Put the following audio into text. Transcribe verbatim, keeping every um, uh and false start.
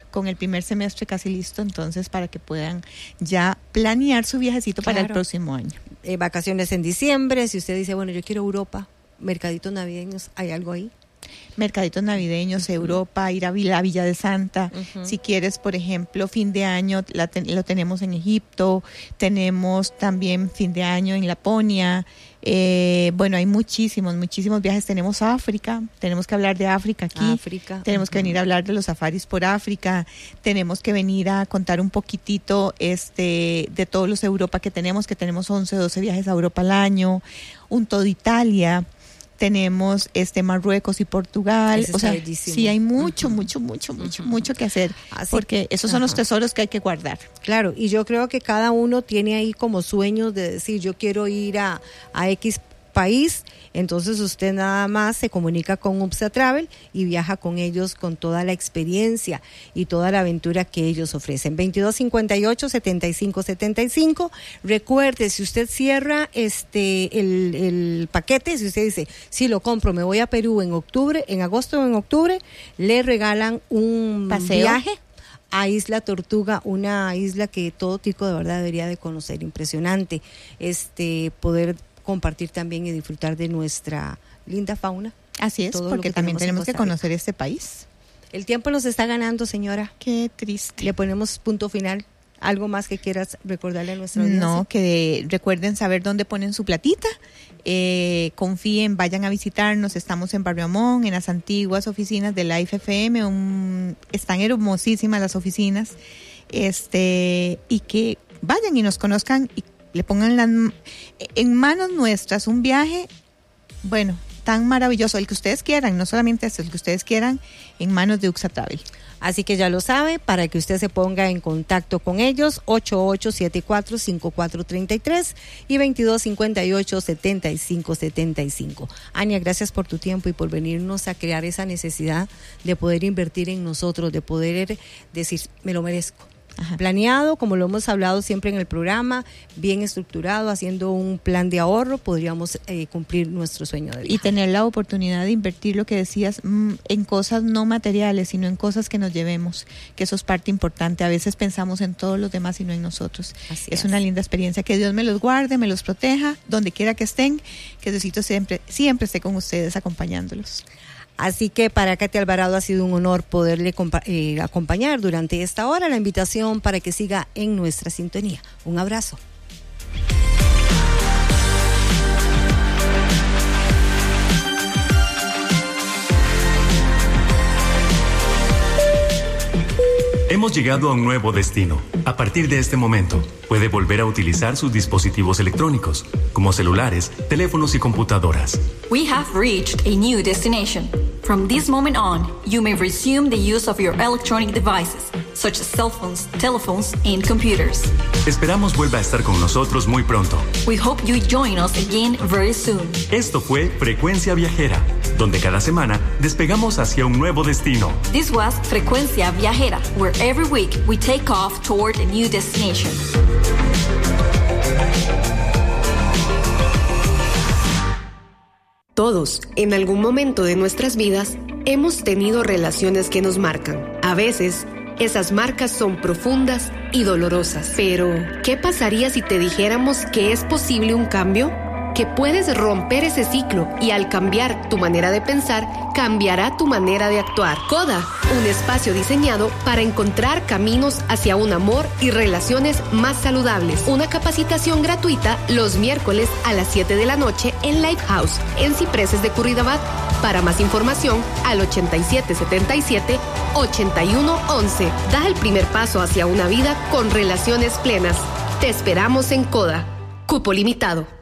con el primer semestre casi listo, entonces para que puedan ya planear su viajecito claro. para el próximo año. Eh, vacaciones en diciembre, si usted dice, bueno, yo quiero Europa, mercaditos navideños, ¿hay algo ahí? Mercaditos navideños, uh-huh. Europa, ir a la Villa de Santa. Uh-huh. Si quieres, por ejemplo, fin de año la ten, lo tenemos en Egipto, tenemos también fin de año en Laponia. Eh, bueno, hay muchísimos, muchísimos viajes. Tenemos África, tenemos que hablar de África aquí. África. Tenemos uh-huh. que venir a hablar de los safaris por África. Tenemos que venir a contar un poquitito este, de todos los Europa que tenemos, que tenemos once, doce viajes a Europa al año, un todo Italia. Tenemos este Marruecos y Portugal. Eso o sea, bellísimo. Sí hay mucho, uh-huh. mucho, mucho, mucho, uh-huh. mucho que hacer. Así, porque esos son uh-huh. los tesoros que hay que guardar. Claro, y yo creo que cada uno tiene ahí como sueños de decir, yo quiero ir a, a X país, entonces usted nada más se comunica con UPSA Travel y viaja con ellos con toda la experiencia y toda la aventura que ellos ofrecen. veintidós cincuenta y ocho, setenta y cinco setenta y cinco. Recuerde, si usted cierra este el, el paquete, si usted dice, si lo compro, me voy a Perú en octubre, en agosto o en octubre, le regalan un paseo, viaje a Isla Tortuga, una isla que todo tico de verdad debería de conocer, impresionante, este poder compartir también y disfrutar de nuestra linda fauna. Así es, porque también tenemos que conocer este país. El tiempo nos está ganando, señora. Qué triste. Le ponemos punto final. ¿Algo más que quieras recordarle a nuestra audiencia? No, que recuerden saber dónde ponen su platita. Eh, confíen, vayan a visitarnos. Estamos en Barrio Amón, en las antiguas oficinas de Life F M. Un, están hermosísimas las oficinas. Este, y que vayan y nos conozcan y le pongan las, en manos nuestras un viaje, bueno, tan maravilloso, el que ustedes quieran, no solamente este, el que ustedes quieran, en manos de UPSA Travel. Así que ya lo sabe, para que usted se ponga en contacto con ellos, ocho ocho siete cuatro, cinco cuatro tres tres y veintidós cincuenta y ocho, setenta y cinco setenta y cinco. Ania, gracias por tu tiempo y por venirnos a crear esa necesidad de poder invertir en nosotros, de poder decir, me lo merezco. Ajá. Planeado, como lo hemos hablado siempre en el programa, bien estructurado, haciendo un plan de ahorro, podríamos eh, cumplir nuestro sueño de vida. Y tener la oportunidad de invertir, lo que decías, mmm, en cosas no materiales, sino en cosas que nos llevemos, que eso es parte importante. A veces pensamos en todos los demás y no en nosotros. Así es, es una linda experiencia. Que Dios me los guarde, me los proteja, donde quiera que estén, que Diosito siempre, siempre esté con ustedes acompañándolos. Así que para Katy Alvarado ha sido un honor poderle compa- eh, acompañar durante esta hora. La invitación para que siga en nuestra sintonía. Un abrazo. Hemos llegado a un nuevo destino. A partir de este momento, puede volver a utilizar sus dispositivos electrónicos, como celulares, teléfonos y computadoras. We have reached a new destination. From this moment on, you may resume the use of your electronic devices, such as cell phones, telephones, and computers. Esperamos vuelva a estar con nosotros muy pronto. We hope you join us again very soon. Esto fue Frecuencia Viajera, donde cada semana despegamos hacia un nuevo destino. This was Frecuencia Viajera, where every week we take off toward a new destination. Todos, en algún momento de nuestras vidas, hemos tenido relaciones que nos marcan. A veces, esas marcas son profundas y dolorosas. Pero, ¿qué pasaría si te dijéramos que es posible un cambio? Que puedes romper ese ciclo y al cambiar tu manera de pensar, cambiará tu manera de actuar. Coda, un espacio diseñado para encontrar caminos hacia un amor y relaciones más saludables. Una capacitación gratuita los miércoles a las siete de la noche en Lighthouse, en Cipreses de Curridabat. Para más información, al ochenta y siete setenta y siete, ochenta y uno once. Da el primer paso hacia una vida con relaciones plenas. Te esperamos en Coda. Cupo limitado.